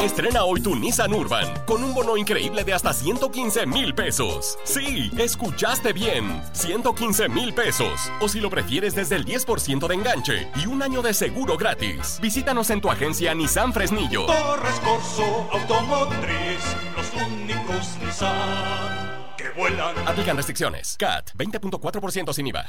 Estrena hoy tu Nissan Urban con un bono increíble de hasta 115,000 pesos. Sí, escuchaste bien, 115,000 pesos. O si lo prefieres, desde el 10% de enganche y un año de seguro gratis. Visítanos en tu agencia Nissan Fresnillo. Torres Corso Automotriz, los únicos Nissan que vuelan. Aplican restricciones. CAT 20.4% sin IVA.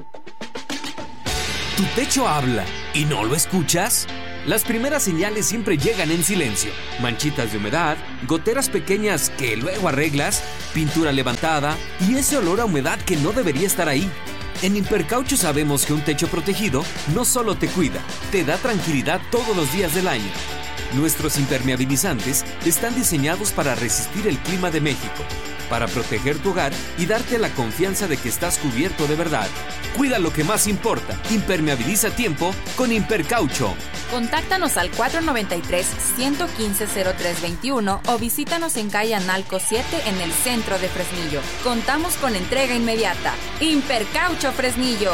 ¿Tu techo habla y no lo escuchas? Las primeras señales siempre llegan en silencio. Manchitas de humedad, goteras pequeñas que luego arreglas, pintura levantada y ese olor a humedad que no debería estar ahí. En Impercaucho sabemos que un techo protegido no solo te cuida, te da tranquilidad todos los días del año. Nuestros impermeabilizantes están diseñados para resistir el clima de México, para proteger tu hogar y darte la confianza de que estás cubierto de verdad. Cuida lo que más importa. Impermeabiliza a tiempo con Impercaucho. Contáctanos al 493-115-0321 o visítanos en calle Analco 7 en el centro de Fresnillo. Contamos con entrega inmediata. Impercaucho Fresnillo.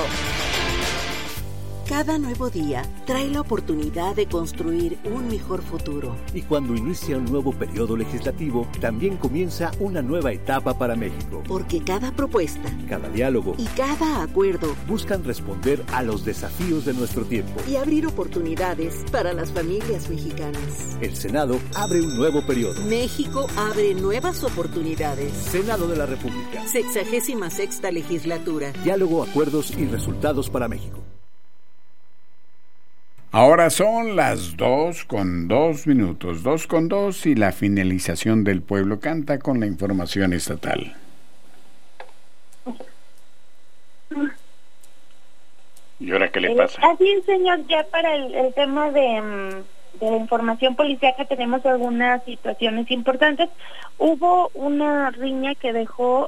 Cada nuevo día trae la oportunidad de construir un mejor futuro. Y cuando inicia un nuevo periodo legislativo, también comienza una nueva etapa para México. Porque cada propuesta, cada diálogo y cada acuerdo buscan responder a los desafíos de nuestro tiempo y abrir oportunidades para las familias mexicanas. El Senado abre un nuevo periodo. México abre nuevas oportunidades. Senado de la República. 66ª legislatura. Diálogo, acuerdos y resultados para México. Ahora son las 2:02, 2:02 y la finalización del Pueblo Canta con la información estatal. ¿Y ahora qué le pasa? Así es, señor, ya para el tema de la información policíaca tenemos algunas situaciones importantes. Hubo una riña que dejó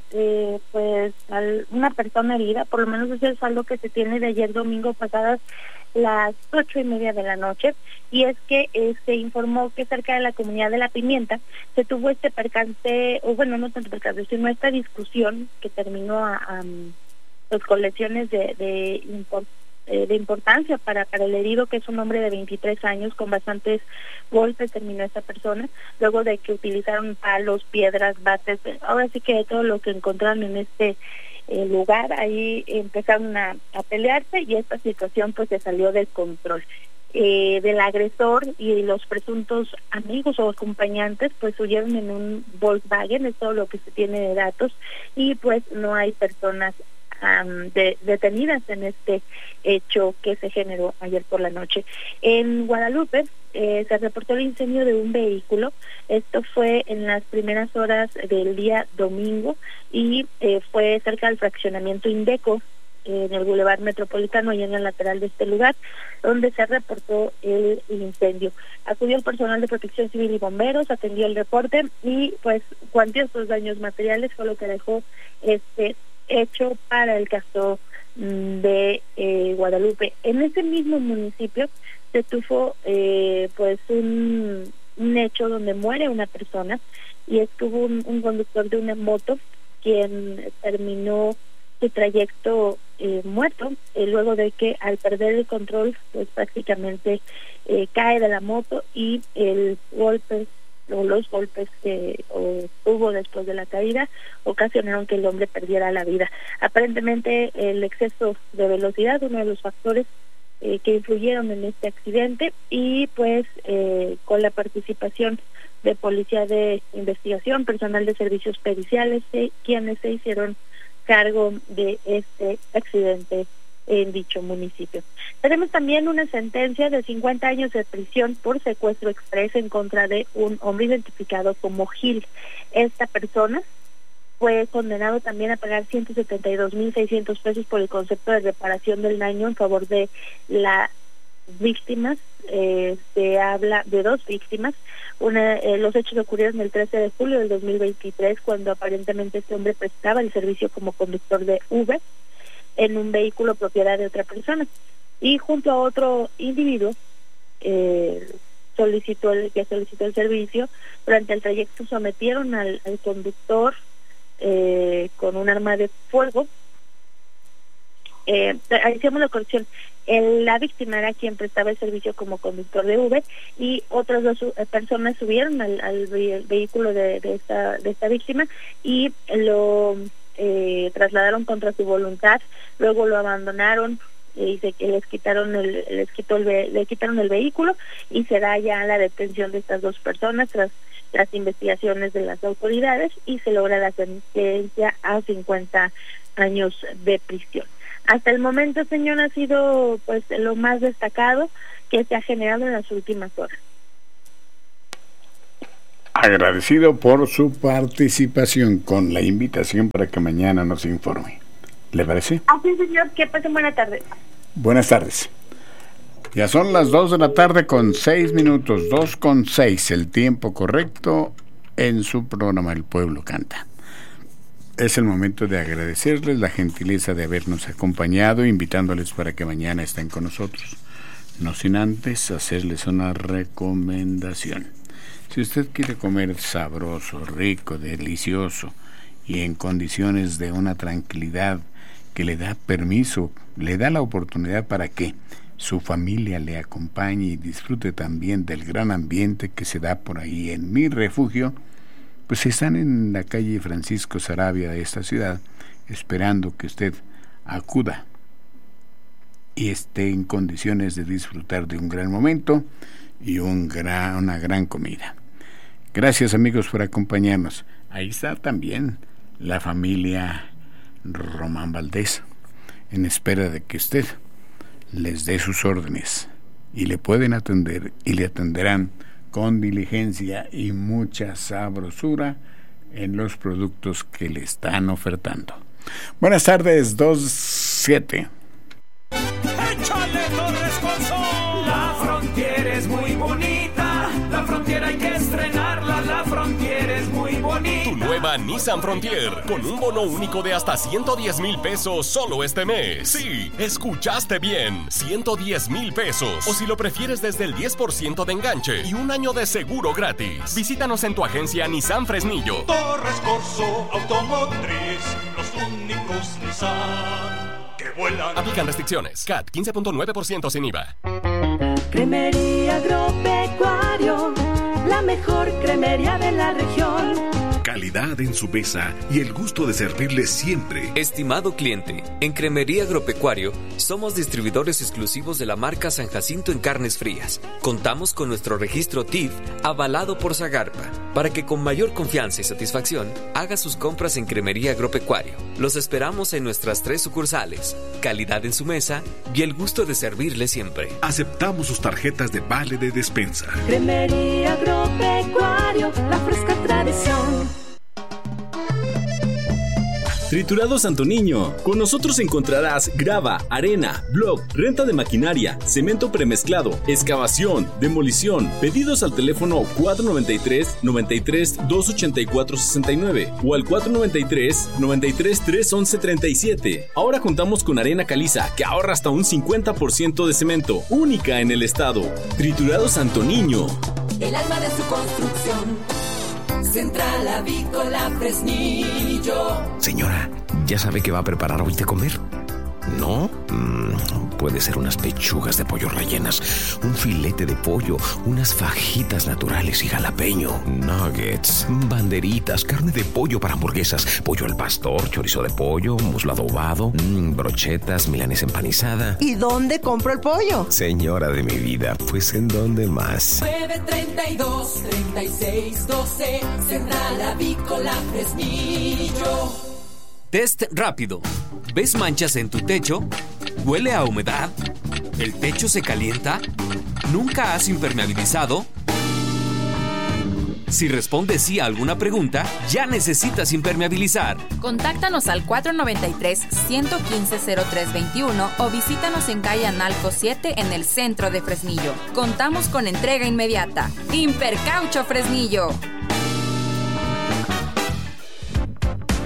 una persona herida, por lo menos es el saldo que se tiene de ayer domingo pasadas las 8:30 de la noche, y es que se informó que cerca de la comunidad de La Pimienta se tuvo este percance, o bueno, no tanto percance, sino esta discusión que terminó con lesiones de importancia para el herido, que es un hombre de 23 años, con bastantes golpes terminó esta persona, luego de que utilizaron palos, piedras, bates, ahora sí que todo lo que encontraron en este lugar, ahí empezaron a pelearse y esta situación pues se salió del control. Del agresor y los presuntos amigos o acompañantes pues huyeron en un Volkswagen, es todo lo que se tiene de datos, y pues no hay personas detenidas en este hecho que se generó ayer por la noche. En Guadalupe se reportó el incendio de un vehículo. Esto fue en las primeras horas del día domingo y fue cerca del fraccionamiento Indeco, en el Boulevard Metropolitano y en el lateral de este lugar, donde se reportó el incendio. Acudió el personal de Protección Civil y bomberos, atendió el reporte y pues cuantiosos daños materiales fue lo que dejó este hecho para el caso de Guadalupe. En ese mismo municipio se tuvo pues un hecho donde muere una persona, y estuvo un conductor de una moto quien terminó su trayecto muerto, luego de que al perder el control pues prácticamente cae de la moto, y el golpe o los golpes que tuvo después de la caída ocasionaron que el hombre perdiera la vida. Aparentemente el exceso de velocidad, uno de los factores que influyeron en este accidente, y pues con la participación de policía de investigación, personal de servicios periciales, quienes se hicieron cargo de este accidente en dicho municipio. Tenemos también una sentencia de 50 años de prisión por secuestro express en contra de un hombre identificado como Gil. Esta persona fue condenado también a pagar 172,600 pesos por el concepto de reparación del daño en favor de las víctimas. Se habla de dos víctimas. Los hechos ocurrieron el 13 de julio del 2023, cuando aparentemente este hombre prestaba el servicio como conductor de Uber en un vehículo propiedad de otra persona, y junto a otro individuo solicitó el servicio. Durante el trayecto sometieron al conductor con un arma de fuego. Hicimos la corrección, La víctima era quien prestaba el servicio como conductor de Uber, y otras dos personas subieron al vehículo de esta víctima y lo trasladaron contra su voluntad. Luego lo abandonaron y les quitaron el vehículo, y será ya la detención de estas dos personas tras las investigaciones de las autoridades, y se logra la sentencia a 50 años de prisión. Hasta el momento, señor, ha sido pues lo más destacado que se ha generado en las últimas horas. Agradecido por su participación, con la invitación para que mañana nos informe. ¿Le parece? Así, señor, que pasen buena tarde. Buenas tardes. Ya son las 2 de la tarde con 6 minutos, 2:06, el tiempo correcto en su programa El Pueblo Canta. Es el momento de agradecerles la gentileza de habernos acompañado, invitándoles para que mañana estén con nosotros. No sin antes hacerles una recomendación. Si usted quiere comer sabroso, rico, delicioso y en condiciones de una tranquilidad que le da permiso, le da la oportunidad para que su familia le acompañe y disfrute también del gran ambiente que se da por ahí en Mi Refugio, pues están en la calle Francisco Saravia de esta ciudad, esperando que usted acuda y esté en condiciones de disfrutar de un gran momento y una gran comida. Gracias, amigos, por acompañarnos. Ahí está también la familia Román Valdés, en espera de que usted les dé sus órdenes, y le pueden atender y le atenderán con diligencia y mucha sabrosura en los productos que le están ofertando. Buenas tardes, 2:07. ¡Échale, Torres Conso! La frontera es muy bonita, la frontera hay que estrenarla, la frontera es muy bonita. Tu nueva Nissan Frontier, con un bono único de hasta 110,000 pesos solo este mes. Sí, escuchaste bien, 110,000 pesos. O si lo prefieres, desde el 10% de enganche y un año de seguro gratis. Visítanos en tu agencia Nissan Fresnillo. Torres Corso Automotriz, los únicos Nissan que vuelan. Aplican restricciones. CAT 15.9% sin IVA. Cremería Agropecuario, la mejor cremería de la región. Calidad en su mesa y el gusto de servirle siempre. Estimado cliente, en Cremería Agropecuario somos distribuidores exclusivos de la marca San Jacinto en carnes frías. Contamos con nuestro registro TIF avalado por Zagarpa, para que con mayor confianza y satisfacción haga sus compras en Cremería Agropecuario. Los esperamos en nuestras 3 sucursales. Calidad en su mesa y el gusto de servirle siempre. Aceptamos sus tarjetas de vale de despensa. Cremería Agropecuario, la fresca tradición. Triturados Santo Niño. Con nosotros encontrarás grava, arena, block, renta de maquinaria, cemento premezclado, excavación, demolición. Pedidos al teléfono 493-93-284-69 o al 493-93-311-37. Ahora contamos con arena caliza, que ahorra hasta un 50% de cemento, única en el estado. Triturados Santo Niño. El alma de su construcción. Central Avícola Fresnillo. Señora, ¿ya sabe qué va a preparar hoy de comer? ¿No? Puede ser unas pechugas de pollo rellenas, un filete de pollo, unas fajitas naturales y jalapeño, nuggets, banderitas, carne de pollo para hamburguesas, pollo al pastor, chorizo de pollo, muslo adobado, brochetas, milanesa empanizada. ¿Y dónde compro el pollo? Señora de mi vida, pues ¿en dónde más? 932-3612, Central Avícola Fresnillo. Test rápido. ¿Ves manchas en tu techo? ¿Huele a humedad? ¿El techo se calienta? ¿Nunca has impermeabilizado? Si respondes sí a alguna pregunta, ya necesitas impermeabilizar. Contáctanos al 493-115-0321 o visítanos en calle Analco 7 en el centro de Fresnillo. Contamos con entrega inmediata. Impercaucho Fresnillo.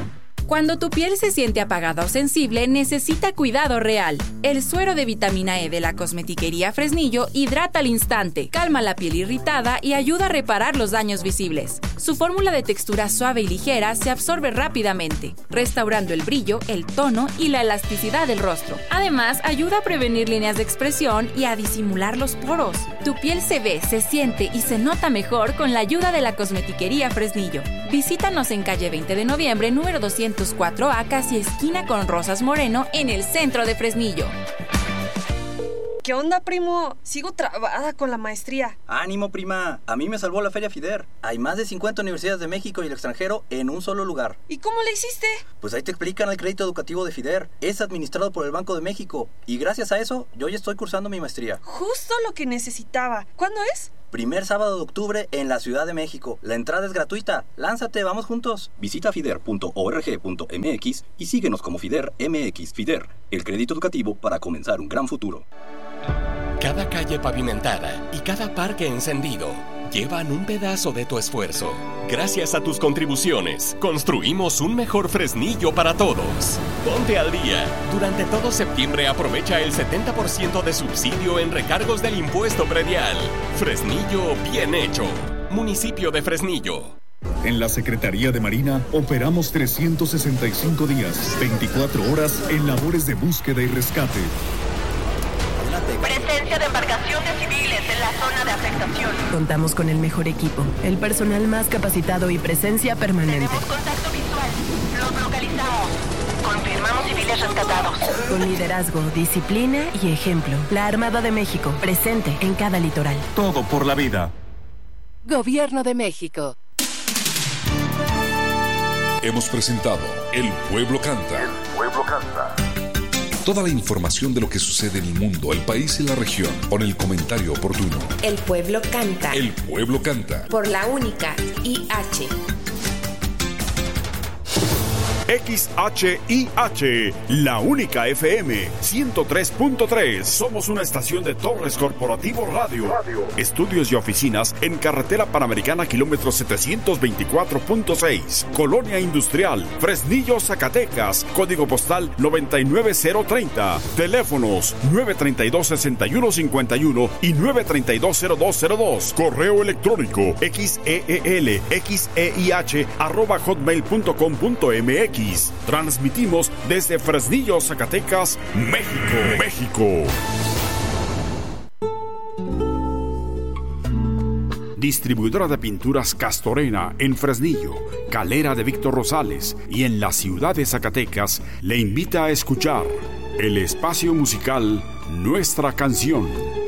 Cuando tu piel se siente apagada o sensible, necesita cuidado real. El suero de vitamina E de la Cosmetiquería Fresnillo hidrata al instante, calma la piel irritada y ayuda a reparar los daños visibles. Su fórmula de textura suave y ligera se absorbe rápidamente, restaurando el brillo, el tono y la elasticidad del rostro. Además, ayuda a prevenir líneas de expresión y a disimular los poros. Tu piel se ve, se siente y se nota mejor con la ayuda de la Cosmetiquería Fresnillo. Visítanos en calle 20 de noviembre, número 204A, casi esquina con Rosas Moreno, en el centro de Fresnillo. ¿Qué onda, primo? Sigo trabada con la maestría. ¡Ánimo, prima! A mí me salvó la Feria FIDER. Hay más de 50 universidades de México y el extranjero en un solo lugar. ¿Y cómo le hiciste? Pues ahí te explican el crédito educativo de FIDER. Es administrado por el Banco de México. Y gracias a eso, yo ya estoy cursando mi maestría. Justo lo que necesitaba. ¿Cuándo es? Primer sábado de octubre en la Ciudad de México. La entrada es gratuita. Lánzate, vamos juntos. Visita fider.org.mx y síguenos como FIDER MX. FIDER, el crédito educativo para comenzar un gran futuro. Cada calle pavimentada y cada parque encendido llevan un pedazo de tu esfuerzo. Gracias a tus contribuciones, construimos un mejor Fresnillo para todos. Ponte al día. Durante todo septiembre aprovecha el 70% de subsidio en recargos del impuesto predial. Fresnillo bien hecho. Municipio de Fresnillo. En la Secretaría de Marina operamos 365 días, 24 horas en labores de búsqueda y rescate. Presencia de embarcaciones civiles en la zona de afectación. Contamos con el mejor equipo, el personal más capacitado y presencia permanente. Tenemos contacto visual. Los localizamos. Confirmamos civiles rescatados. Con liderazgo, disciplina y ejemplo. La Armada de México, presente en cada litoral. Todo por la vida. Gobierno de México. Hemos presentado El Pueblo Canta. El Pueblo Canta. Toda la información de lo que sucede en el mundo, el país y la región, con el comentario oportuno. El Pueblo Canta. El Pueblo Canta. Por la única IH. XHIH, la única FM 103.3. Somos una estación de Torres Corporativo Radio. Estudios y oficinas en Carretera Panamericana, kilómetro 724.6. Colonia Industrial, Fresnillo, Zacatecas. Código postal 99030. Teléfonos 932-6151 y 932-0202. Correo electrónico xeelxeih@hotmail.com.mx. Transmitimos desde Fresnillo, Zacatecas, México. Distribuidora de pinturas Castorena en Fresnillo, Calera de Víctor Rosales y en la ciudad de Zacatecas le invita a escuchar el espacio musical Nuestra Canción.